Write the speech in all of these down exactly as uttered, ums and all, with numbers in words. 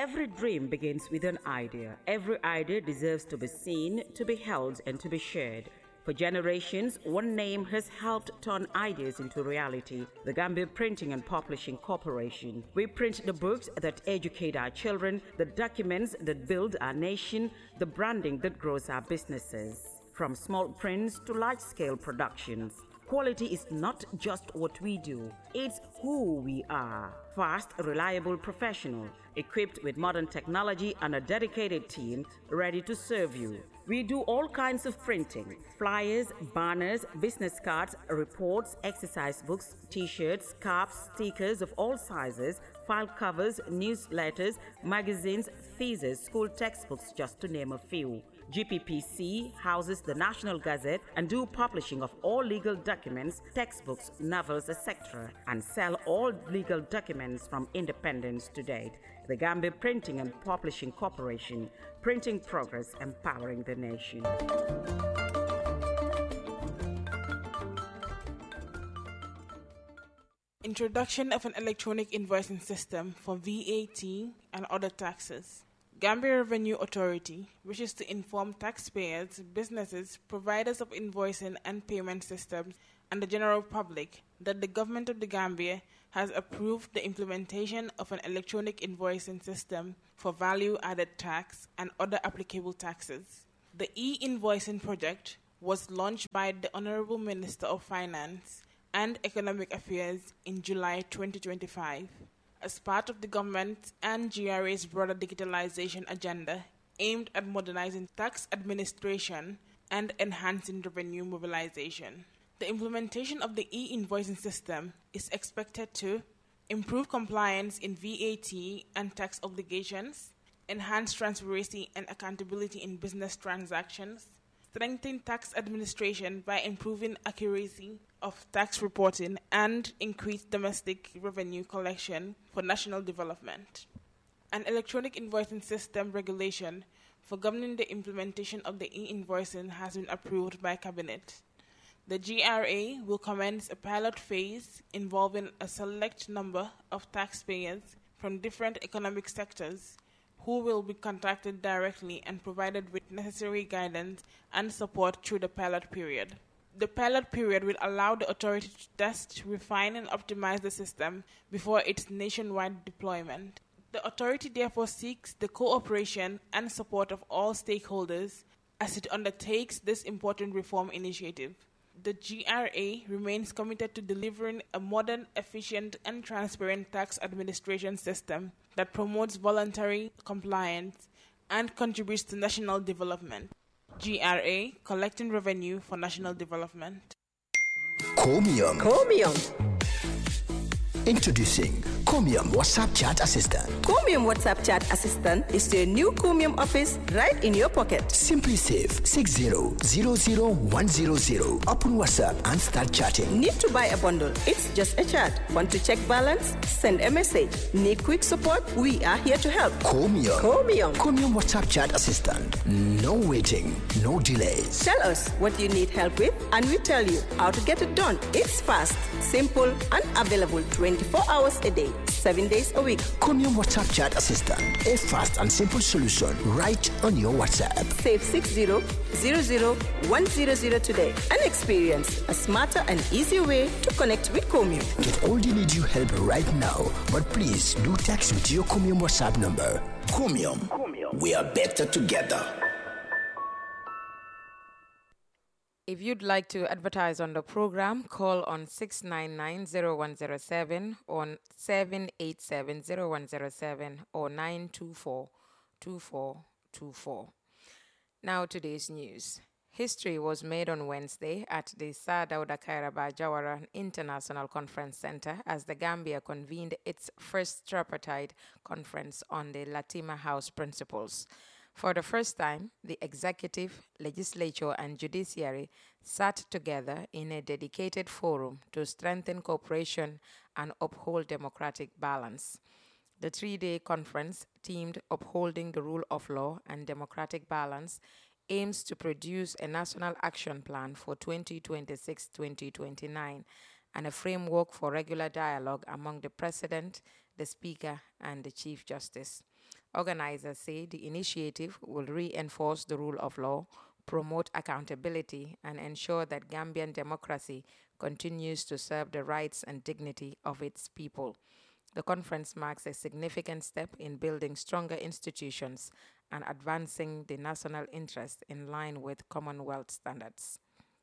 Every dream begins with an idea. Every idea deserves to be seen, to be held, and to be shared. For generations, one name has helped turn ideas into reality: the Gambia Printing and Publishing Corporation. We print the books that educate our children, the documents that build our nation, the branding that grows our businesses. From small prints to large-scale productions, quality is not just what we do, it's who we are. Fast, reliable, professional, equipped with modern technology and a dedicated team ready to serve you. We do all kinds of printing: flyers, banners, business cards, reports, exercise books, t-shirts, caps, stickers of all sizes, file covers, newsletters, magazines, theses, school textbooks, just to name a few. G P P C houses the National Gazette and do publishing of all legal documents, textbooks, novels, et cetera, and sell all legal documents from independence to date. The Gambia Printing and Publishing Corporation, printing progress, empowering the nation. Introduction of an electronic invoicing system for V A T and other taxes. Gambia Revenue Authority wishes to inform taxpayers, businesses, providers of invoicing and payment systems, and the general public that the Government of the Gambia has approved the implementation of an electronic invoicing system for value-added tax and other applicable taxes. The e-invoicing project was launched by the Honorable Minister of Finance and Economic Affairs in July twenty twenty-five. As part of the government and G R A's broader digitalization agenda aimed at modernizing tax administration and enhancing revenue mobilization. The implementation of the e-invoicing system is expected to improve compliance in V A T and tax obligations, enhance transparency and accountability in business transactions, strengthen tax administration by improving accuracy of tax reporting, and increase domestic revenue collection for national development. An electronic invoicing system regulation for governing the implementation of the e-invoicing has been approved by Cabinet. The G R A will commence a pilot phase involving a select number of taxpayers from different economic sectors who will be contacted directly and provided with necessary guidance and support through the pilot period. The pilot period will allow the authority to test, refine, and optimize the system before its nationwide deployment. The authority therefore seeks the cooperation and support of all stakeholders as it undertakes this important reform initiative. The G R A remains committed to delivering a modern, efficient, and transparent tax administration system that promotes voluntary compliance and contributes to national development. G R A, collecting revenue for national development. Chromium. Chromium. Introducing Chromium WhatsApp Chat Assistant. Chromium WhatsApp Chat Assistant is your new Chromium office right in your pocket. Simply save six zero zero zero one zero zero. Open WhatsApp and start chatting. Need to buy a bundle? It's just a chat. Want to check balance? Send a message. Need quick support? We are here to help. Chromium. Chromium. Chromium WhatsApp Chat Assistant. No waiting, no delays. Tell us what you need help with and we tell you how to get it done. It's fast, simple, and available twenty-four hours a day, seven days a week. Chromium WhatsApp Chat Assistant, a fast and simple solution right on your WhatsApp. Save six zero zero zero one zero zero today and experience a smarter and easier way to connect with Chromium. Get all you need you help right now, but please do text with your Chromium WhatsApp number. Chromium, we are better together. If you'd like to advertise on the program, call on six nine nine zero one zero seven or seven eight seven zero one zero seven or nine two four two four two four. Now today's news. History was made on Wednesday at the Sir Dawda Kairaba Jawara International Conference Center as the Gambia convened its first tripartite conference on the Latima House principles. For the first time, the executive, legislature, and judiciary sat together in a dedicated forum to strengthen cooperation and uphold democratic balance. The three-day conference, themed Upholding the Rule of Law and Democratic Balance, aims to produce a national action plan for twenty twenty-six to twenty twenty-nine and a framework for regular dialogue among the President, the Speaker, and the Chief Justice. Organizers say the initiative will reinforce the rule of law, promote accountability, and ensure that Gambian democracy continues to serve the rights and dignity of its people. The conference marks a significant step in building stronger institutions and advancing the national interest in line with Commonwealth standards.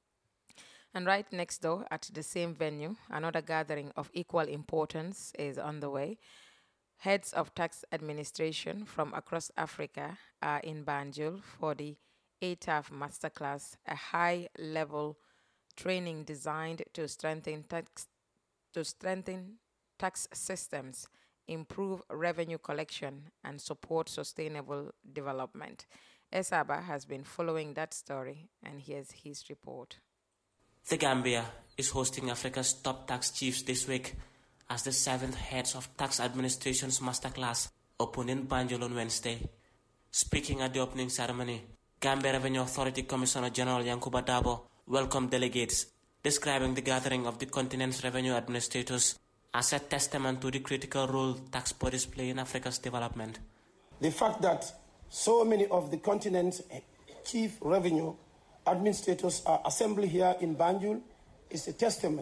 And right next door at the same venue, another gathering of equal importance is on the way. Heads of tax administration from across Africa are in Banjul for the A T A F Masterclass, a high-level training designed to strengthen tax, to strengthen tax systems, improve revenue collection, and support sustainable development. Esaba has been following that story, and here's his report. The Gambia is hosting Africa's top tax chiefs this week as the seventh Heads of Tax Administration's Masterclass opened in Banjul on Wednesday. Speaking at the opening ceremony, Gambia Revenue Authority Commissioner General Yankuba Dabo welcomed delegates, describing the gathering of the continent's revenue administrators as a testament to the critical role tax bodies play in Africa's development. The fact that so many of the continent's chief revenue administrators are assembled here in Banjul is a testament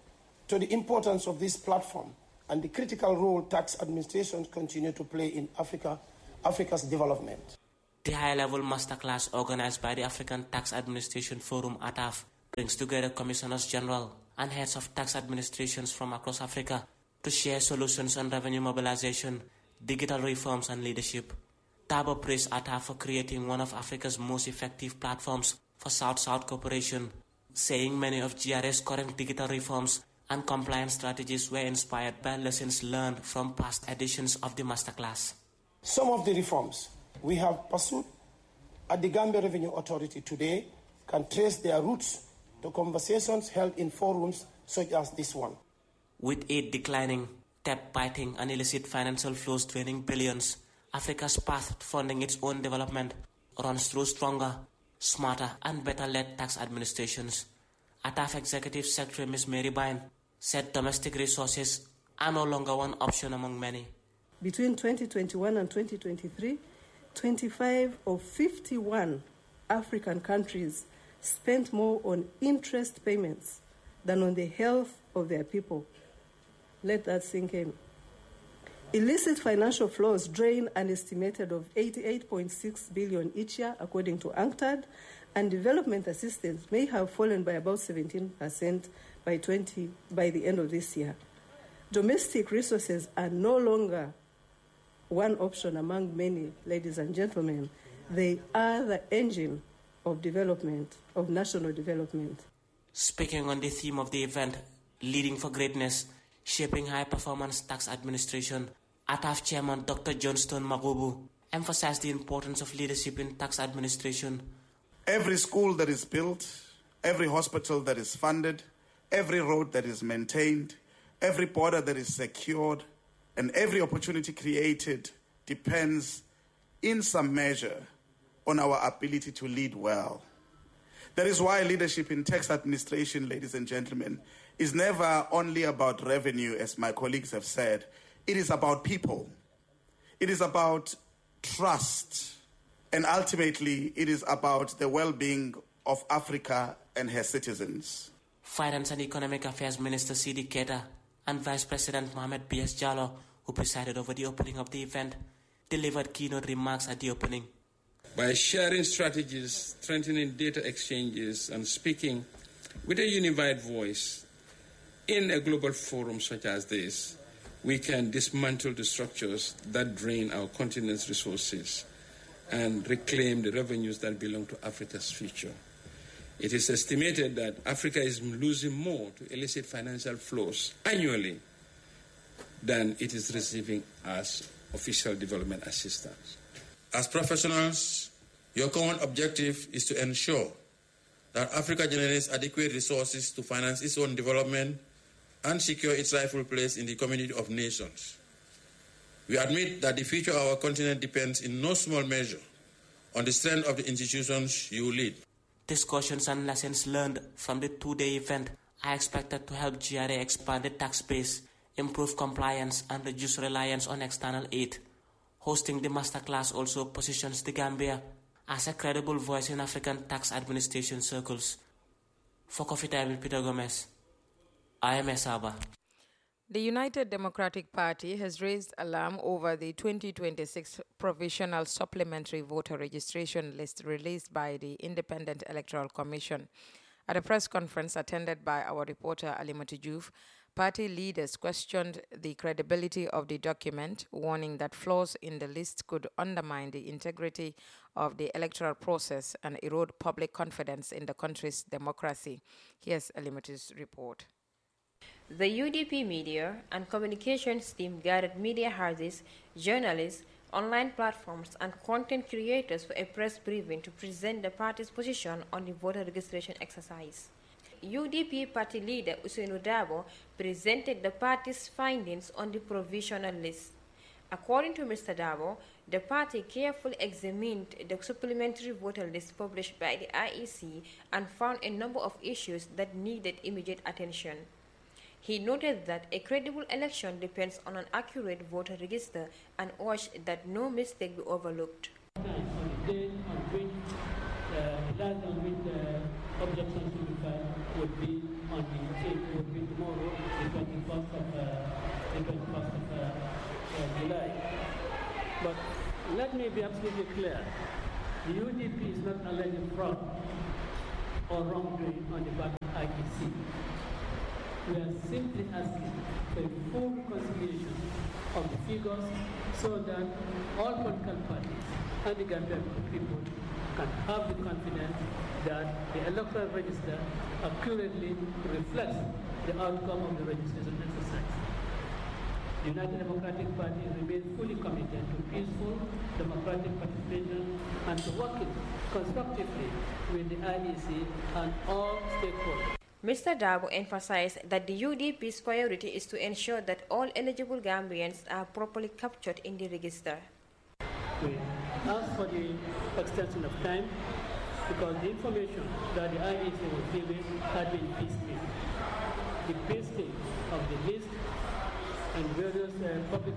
to the importance of this platform and the critical role tax administrations continue to play in Africa, Africa's development. The high-level masterclass organized by the African Tax Administration Forum, A T A F, brings together commissioners general and heads of tax administrations from across Africa to share solutions on revenue mobilization, digital reforms, and leadership. Dabo praised A T A F for creating one of Africa's most effective platforms for South-South cooperation, saying many of G R A's current digital reforms and compliance strategies were inspired by lessons learned from past editions of the masterclass. Some of the reforms we have pursued at the Gambia Revenue Authority today can trace their roots to conversations held in forums such as this one. With aid declining, debt biting, and illicit financial flows draining billions, Africa's path to funding its own development runs through stronger, smarter, and better-led tax administrations. A T A F Executive Secretary Miz Mary Byrne said domestic resources are no longer one option among many. Between twenty twenty-one and twenty twenty-three, twenty-five of fifty-one African countries spent more on interest payments than on the health of their people. Let that sink in. Illicit financial flows drain an estimated of eighty-eight point six billion dollars each year, according to UNCTAD, and development assistance may have fallen by about seventeen percent by, twenty, by the end of this year. Domestic resources are no longer one option among many, ladies and gentlemen. They are the engine of development, of national development. Speaking on the theme of the event, Leading for Greatness, Shaping High-Performance Tax Administration, A T A F Chairman Doctor Johnstone Magubu emphasized the importance of leadership in tax administration. Every school that is built, every hospital that is funded, every road that is maintained, every border that is secured, and every opportunity created depends in some measure on our ability to lead well. That is why leadership in tax administration, ladies and gentlemen, is never only about revenue, as my colleagues have said. It is about people. It is about trust. And ultimately, it is about the well-being of Africa and her citizens. Finance and Economic Affairs Minister Sidi Keita and Vice President Mohamed B S Jallow, who presided over the opening of the event, delivered keynote remarks at the opening. By sharing strategies, strengthening data exchanges, and speaking with a unified voice in a global forum such as this, we can dismantle the structures that drain our continent's resources and reclaim the revenues that belong to Africa's future. It is estimated that Africa is losing more to illicit financial flows annually than it is receiving as official development assistance. As professionals, your common objective is to ensure that Africa generates adequate resources to finance its own development and secure its rightful place in the community of nations. We admit that the future of our continent depends in no small measure on the strength of the institutions you lead. Discussions and lessons learned from the two-day event are expected to help G R A expand the tax base, improve compliance, and reduce reliance on external aid. Hosting the masterclass also positions the Gambia as a credible voice in African tax administration circles. For Coffee Time with Peter Gomez, I am Esaba. The United Democratic Party has raised alarm over the twenty twenty-six Provisional Supplementary Voter Registration List released by the Independent Electoral Commission. At a press conference attended by our reporter Alimatu Juf, party leaders questioned the credibility of the document, warning that flaws in the list could undermine the integrity of the electoral process and erode public confidence in the country's democracy. Here's Alimatu's report. The U D P media and communications team gathered media houses, journalists, online platforms, and content creators for a press briefing to present the party's position on the voter registration exercise. U D P party leader Usainu Dabo presented the party's findings on the provisional list. According to Mister Dabo, the party carefully examined the supplementary voter list published by the I E C and found a number of issues that needed immediate attention. He noted that a credible election depends on an accurate voter register and urged that no mistake be overlooked. On the day on which, uh, the last on which uh, objections to be filed would be on the it would be tomorrow, the twenty-first of, uh, the twenty-first of uh, uh, July. But let me be absolutely clear: the U D P is not alleging fraud or wrongdoing on the part of I E C. We are simply asking for a full reconciliation of the figures so that all political parties and the Gambian people can have the confidence that the electoral register accurately reflects the outcome of the registration exercise. The United Democratic Party remains fully committed to peaceful democratic participation and to working constructively with the I E C and all stakeholders. Mister Dabo emphasized that the U D P's priority is to ensure that all eligible Gambians are properly captured in the register. We ask for the extension of time because the information that the I E C was given had been piecemeal. The pasting of the list and various uh, public